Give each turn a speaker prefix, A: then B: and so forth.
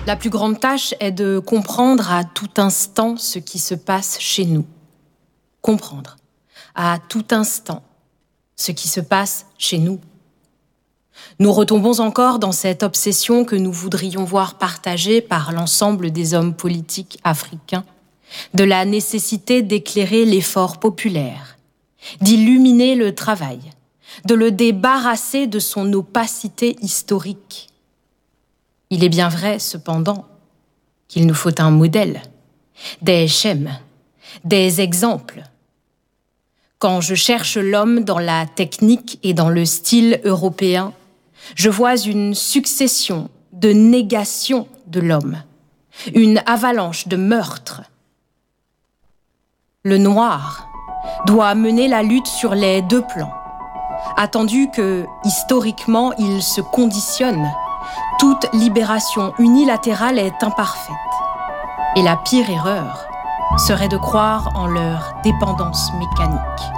A: La plus grande tâche est de comprendre à tout instant ce qui se passe chez nous. Comprendre à tout instant ce qui se passe chez nous. Nous retombons encore dans cette obsession que nous voudrions voir partagée par l'ensemble des hommes politiques africains, de la nécessité d'éclairer l'effort populaire, d'illuminer le travail, de le débarrasser de son opacité historique. Il est bien vrai, cependant, qu'il nous faut un modèle, des schèmes, des exemples. Quand je cherche l'homme dans la technique et dans le style européen, je vois une succession de négations de l'homme, une avalanche de meurtres. Le noir doit mener la lutte sur les deux plans, attendu que, historiquement, il se conditionne. Toute libération unilatérale est imparfaite. Et la pire erreur serait de croire en leur dépendance mécanique.